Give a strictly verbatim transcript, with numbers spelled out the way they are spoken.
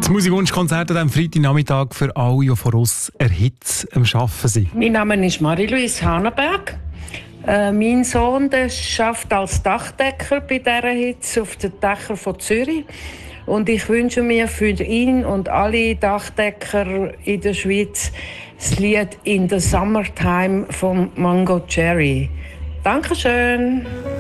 Das Musikwunschkonzert an diesem Freitagnachmittag für alle, die vor uns erhitzt am Arbeiten sind. Mein Name ist Marie-Louise Hanenberg. Äh, mein Sohn der arbeitet als Dachdecker bei dieser Hitze auf den Dächern von Zürich. Und ich wünsche mir für ihn und alle Dachdecker in der Schweiz das Lied «In the Summertime» von Mango Cherry. Dankeschön.